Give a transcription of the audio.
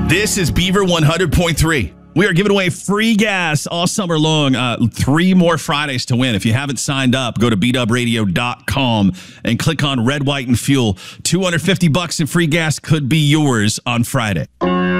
This is Beaver 100.3. We are giving away free gas all summer long. 3 more Fridays to win. If you haven't signed up, go to bdubradio.com and click on Red, White, and Fuel. $250 in free gas could be yours on Friday.